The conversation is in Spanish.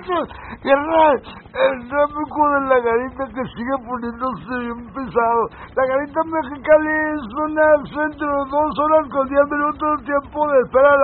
carnal, no me acuerdo la carita que sigue poniéndose bien pesado. La carita mexicana es una centro, 2 horas con 10 minutos de tiempo de espera.